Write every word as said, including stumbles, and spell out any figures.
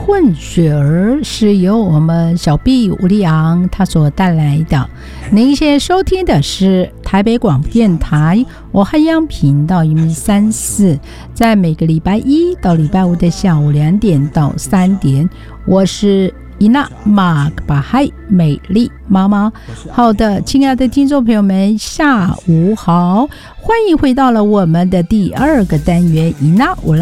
混血儿是由我们小 B 吴立昂他所带来的。您现在收听的是台北广播电台我汉阳频道一米三四，在每个礼拜一到礼拜五的下午两点到三点，我是伊娜马克巴嗨美丽妈妈。好的，亲爱的听众朋友们，下午好，欢迎回到了我们的第二个单元伊娜我来